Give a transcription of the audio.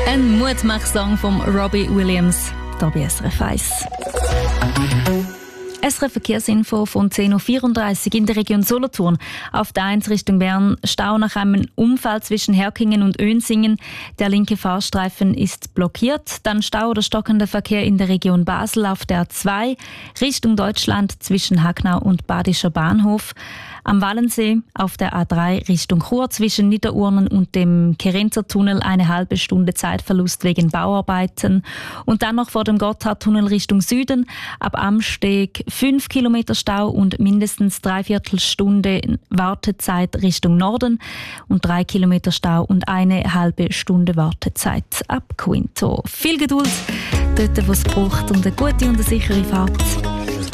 Ein Mutmach-Song von Robbie Williams, hier bei SRF 1. SRF Verkehrsinfo von 10.34 Uhr in der Region Solothurn. Auf der 1 Richtung Bern Stau nach einem Unfall zwischen Herkingen und Önsingen. Der linke Fahrstreifen ist blockiert. Dann Stau oder stockender Verkehr in der Region Basel auf der A2 Richtung Deutschland zwischen Hagnau und Badischer Bahnhof. Am Wallensee auf der A3 Richtung Chur zwischen Niederurnen und dem Kerenzertunnel eine halbe Stunde Zeitverlust wegen Bauarbeiten. Und dann noch vor dem Gotthardtunnel Richtung Süden ab Amsteg 5 Kilometer Stau und mindestens 3/4 Stunde Wartezeit Richtung Norden und 3 Kilometer Stau und eine halbe Stunde Wartezeit ab Quinto. Viel Geduld dort, wo es braucht, und eine gute und eine sichere Fahrt.